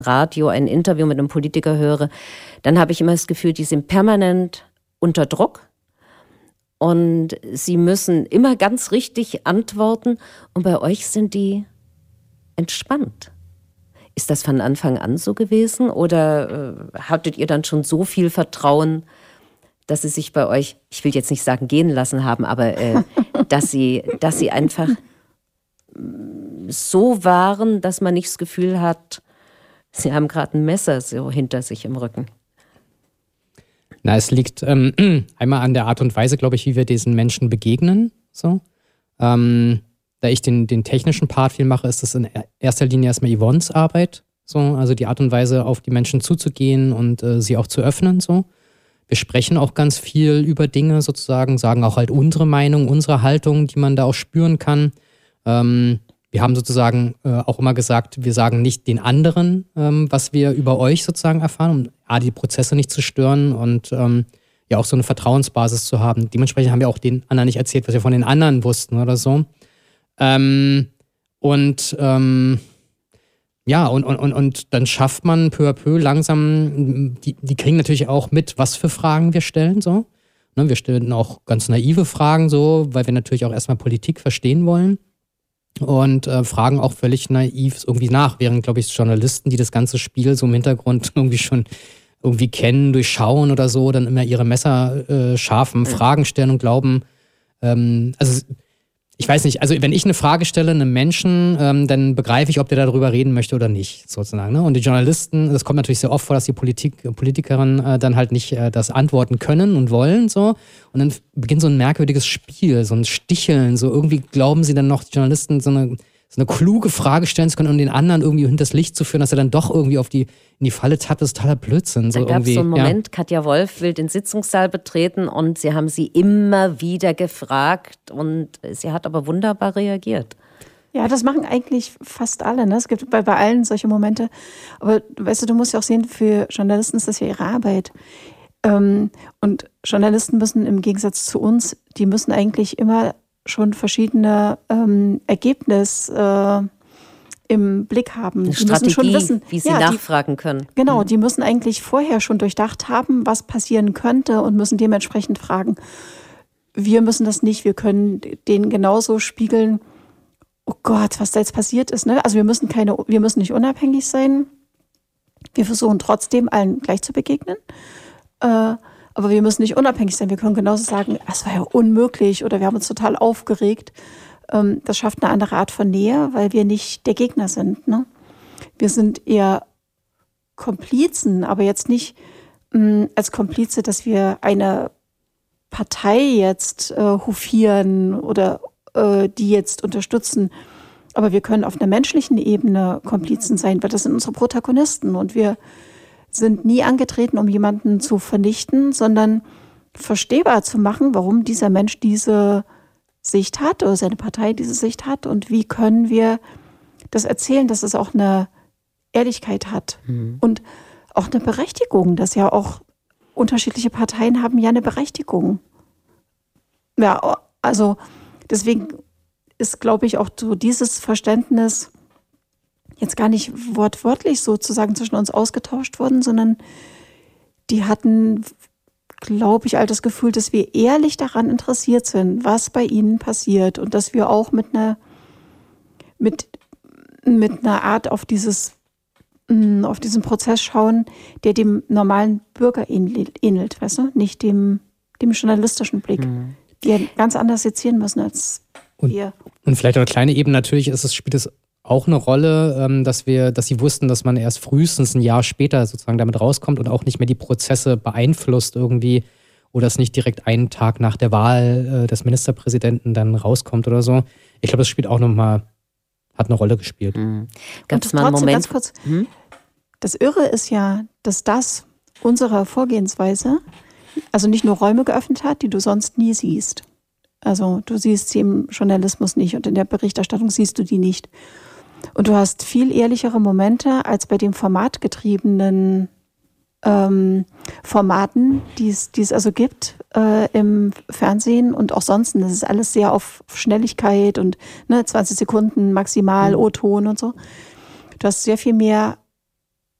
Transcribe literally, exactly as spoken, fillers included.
Radio ein Interview mit einem Politiker höre, dann habe ich immer das Gefühl, die sind permanent unter Druck und sie müssen immer ganz richtig antworten und bei euch sind die entspannt. Ist das von Anfang an so gewesen oder äh, hattet ihr dann schon so viel Vertrauen, dass sie sich bei euch, ich will jetzt nicht sagen gehen lassen haben, aber äh, dass sie, dass sie einfach so waren, dass man nicht das Gefühl hat, sie haben gerade ein Messer so hinter sich im Rücken? Na, es liegt ähm, einmal an der Art und Weise, glaube ich, wie wir diesen Menschen begegnen. So. Ähm, da ich den, den technischen Part viel mache, ist das in erster Linie erstmal Yvonnes Arbeit. So. Also die Art und Weise, auf die Menschen zuzugehen und äh, sie auch zu öffnen. So. Wir sprechen auch ganz viel über Dinge sozusagen, sagen auch halt unsere Meinung, unsere Haltung, die man da auch spüren kann. Ähm, wir haben sozusagen äh, auch immer gesagt, wir sagen nicht den anderen, ähm, was wir über euch sozusagen erfahren, um A, die Prozesse nicht zu stören und ähm, ja auch so eine Vertrauensbasis zu haben. Dementsprechend haben wir auch den anderen nicht erzählt, was wir von den anderen wussten oder so. Ähm, und ähm, ja, und, und, und, und dann schafft man peu à peu langsam, die, die kriegen natürlich auch mit, was für Fragen wir stellen, so. Ne, wir stellen auch ganz naive Fragen, so, weil wir natürlich auch erstmal Politik verstehen wollen. Und äh, fragen auch völlig naiv irgendwie nach, während, glaube ich, Journalisten, die das ganze Spiel so im Hintergrund irgendwie schon irgendwie kennen, durchschauen oder so, dann immer ihre Messer äh, scharfen Fragen stellen und glauben, ähm, also ich weiß nicht, also wenn ich eine Frage stelle einem Menschen, ähm, dann begreife ich, ob der darüber reden möchte oder nicht, sozusagen. Ne? Und die Journalisten, das kommt natürlich sehr oft vor, dass die Politik, Politikerinnen äh, dann halt nicht äh, das antworten können und wollen, so. Und dann beginnt so ein merkwürdiges Spiel, so ein Sticheln, so irgendwie glauben sie dann noch, die Journalisten so eine, so eine kluge Frage stellen zu können, um den anderen irgendwie hinters Licht zu führen, dass er dann doch irgendwie auf die, in die Falle tappt, das ist totaler Blödsinn. So da gab es so einen Moment, ja. Katja Wolf will den Sitzungssaal betreten und sie haben sie immer wieder gefragt und sie hat aber wunderbar reagiert. Ja, das machen eigentlich fast alle. Ne? Es gibt bei, bei allen solche Momente. Aber weißt du, du musst ja auch sehen, für Journalisten ist das ja ihre Arbeit. Ähm, und Journalisten müssen im Gegensatz zu uns, die müssen eigentlich immer schon verschiedene ähm, Ergebnisse äh, im Blick haben. Eine die Strategie, müssen schon wissen, wie sie ja, nachfragen die, können. Genau, mhm. die müssen eigentlich vorher schon durchdacht haben, was passieren könnte und müssen dementsprechend fragen. Wir müssen das nicht, wir können denen genauso spiegeln, oh Gott, was da jetzt passiert ist. Ne? Also wir müssen keine, wir müssen nicht unabhängig sein. Wir versuchen trotzdem allen gleich zu begegnen. Äh, Aber wir müssen nicht unabhängig sein. Wir können genauso sagen, es war ja unmöglich oder wir haben uns total aufgeregt. Das schafft eine andere Art von Nähe, weil wir nicht der Gegner sind. Ne? Wir sind eher Komplizen, aber jetzt nicht mh, als Komplize, dass wir eine Partei jetzt äh, hofieren oder äh, die jetzt unterstützen. Aber wir können auf einer menschlichen Ebene Komplizen sein, weil das sind unsere Protagonisten und wir sind nie angetreten, um jemanden zu vernichten, sondern verstehbar zu machen, warum dieser Mensch diese Sicht hat oder seine Partei diese Sicht hat und wie können wir das erzählen, dass es auch eine Ehrlichkeit hat mhm. und auch eine Berechtigung, dass ja auch unterschiedliche Parteien haben ja eine Berechtigung. Ja, also deswegen ist, glaube ich, auch so dieses Verständnis jetzt gar nicht wortwörtlich sozusagen zwischen uns ausgetauscht worden, sondern die hatten, glaube ich, all das Gefühl, dass wir ehrlich daran interessiert sind, was bei ihnen passiert und dass wir auch mit einer, mit, mit einer Art auf dieses, auf diesen Prozess schauen, der dem normalen Bürger ähnelt, weißt du? Nicht dem, dem journalistischen Blick, mhm. die ganz anders sezieren müssen als und, wir. Und vielleicht auf einer kleinen Ebene natürlich ist es, spielt es auch eine Rolle, dass wir, dass sie wussten, dass man erst frühestens ein Jahr später sozusagen damit rauskommt und auch nicht mehr die Prozesse beeinflusst irgendwie oder es nicht direkt einen Tag nach der Wahl des Ministerpräsidenten dann rauskommt oder so. Ich glaube, das spielt auch nochmal, hat eine Rolle gespielt. Mhm. Gab es mal einen Moment? Ganz kurz, hm? Das Irre ist ja, dass das unsere Vorgehensweise, also nicht nur Räume geöffnet hat, die du sonst nie siehst. Also du siehst sie im Journalismus nicht und in der Berichterstattung siehst du die nicht. Und du hast viel ehrlichere Momente als bei den formatgetriebenen ähm, Formaten, die es also gibt äh, im Fernsehen und auch sonst. Das ist alles sehr auf Schnelligkeit und ne, zwanzig Sekunden maximal, mhm. O-Ton und so. Du hast sehr viel mehr